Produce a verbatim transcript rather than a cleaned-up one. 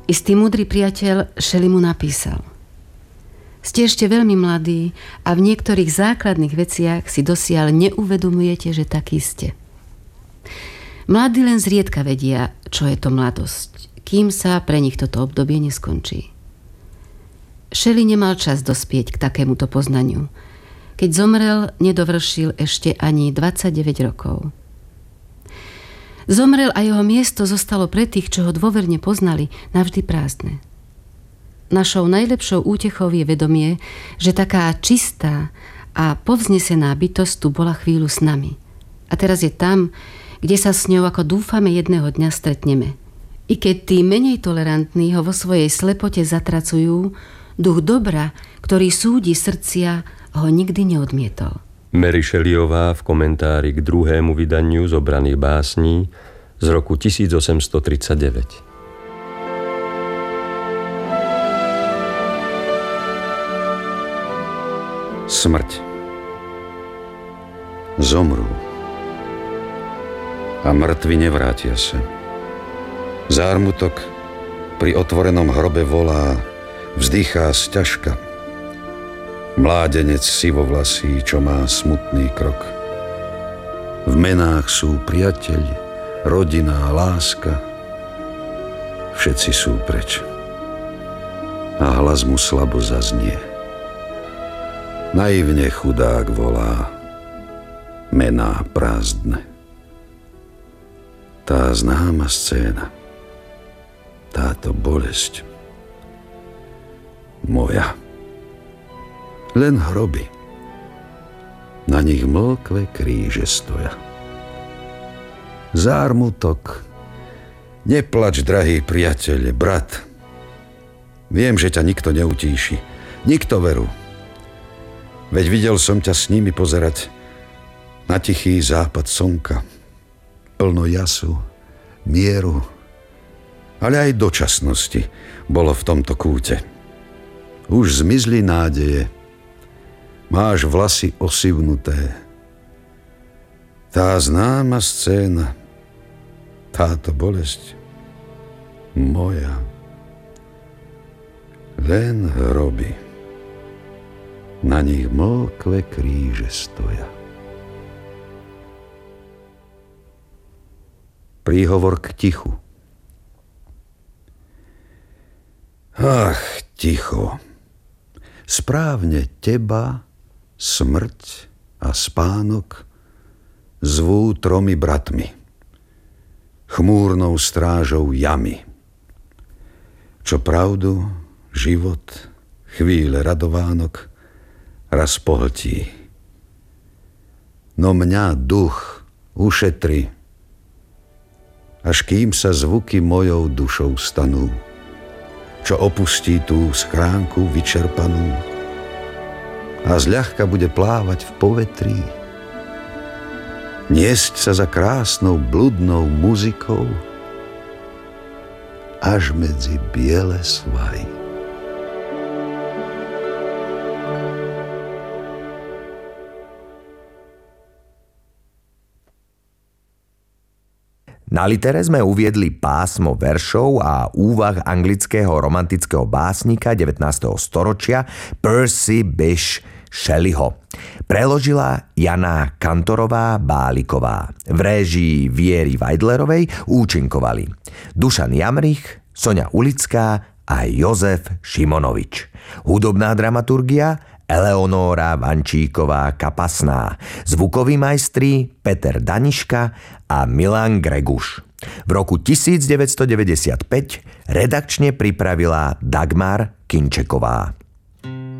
Istý múdry priateľ Shelley mu napísal: Ste ešte veľmi mladí a v niektorých základných veciach si dosiaľ neuvedomujete, že takí ste. Mladí len zriedka vedia, čo je to mladosť, kým sa pre nich toto obdobie neskončí. Shelley nemal čas dospieť k takémuto poznaniu. Keď zomrel, nedovršil ešte ani dvadsaťdeväť rokov. Zomrel a jeho miesto zostalo pre tých, čo ho dôverne poznali, navždy prázdne. Našou najlepšou útechou je vedomie, že taká čistá a povznesená bytosť tu bola chvíľu s nami. A teraz je tam, kde sa s ňou, ako dúfame, jedného dňa stretneme. I keď tí menej tolerantní ho vo svojej slepote zatracujú, duch dobra, ktorý súdi srdcia, ho nikdy neodmietol. Mary Shelleyová v komentári k druhému vydaniu zobraných básní z roku tisícosemstotridsaťdeväť. Smrť. Zomrú. A mŕtvi nevrátia sa. Zármutok pri otvorenom hrobe volá, vzdychá sťažka. Mládenec sivovlasý, čo má smutný krok. V menách sú priateľ, rodina, láska. Všetci sú preč. A hlas mu slabo zaznie. Naivne chudák volá, mená prázdne. Tá známa scéna, táto bolesť, moja. Len hroby, na nich mĺkve kríže stoja. Zármutok, neplač, drahý priateľ, brat. Viem, že ťa nikto neutíši, nikto veru. Veď videl som ťa s nimi pozerať na tichý západ slnka, plno jasu, mieru, ale aj dočasnosti bolo v tomto kúte. Už zmizli nádeje, máš vlasy osivnuté. Tá známa scéna, táto bolesť, moja. Len hroby, na nich mĺkve kríže stoja. Príhovor k tichu. Ach, ticho. Správne teba smrť a spánok zvú tromi bratmi, chmúrnou strážou jamy. Čo pravdu, život, chvíle radovánok raz pohltí. No mňa duch ušetri, až kým sa zvuky mojou dušou stanú, čo opustí tú schránku vyčerpanú a zľahka bude plávať v povetrí, niesť sa za krásnou bludnou muzikou až medzi biele svahy. Na litere sme uviedli pásmo veršov a úvah anglického romantického básnika devätnásteho storočia Percy Bysshe Shelleyho. Preložila Jana Kantorová Báliková. V réžii Viery Weidlerovej účinkovali Dušan Jamrich, Soňa Ulická a Jozef Šimonovič. Hudobná dramaturgia Eleonóra Vančíková-Kapasná, zvukoví majstri Peter Daniška a Milan Greguš. V roku devätnásťstodeväťdesiatpäť redakčne pripravila Dagmar Kinčeková.